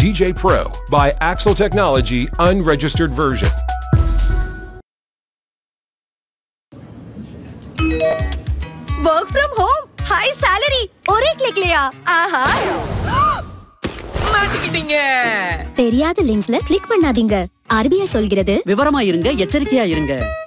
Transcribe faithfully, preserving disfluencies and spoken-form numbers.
D J Pro by Axle Technology unregistered version. Work from home, high salary, ஒரே கிளிக்லயா? ஆஹா! மாட்டிக்கிட்டீங்க. தெரியாத லிங்க்ஸ்ல click பண்ணாதீங்க. RBI சொல்கிறது விவரமா இருங்க, எச்சரிக்கையா இருங்க.